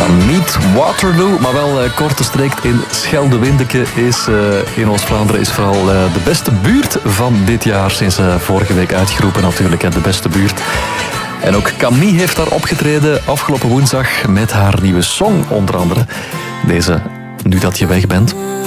Niet Waterloo, maar wel korte streek in Scheldewindeke is in Oost-Vlaanderen is vooral de beste buurt van dit jaar. Sinds vorige week uitgeroepen natuurlijk, de beste buurt. En ook Camille heeft daar opgetreden afgelopen woensdag met haar nieuwe song onder andere. Deze Nu dat je weg bent.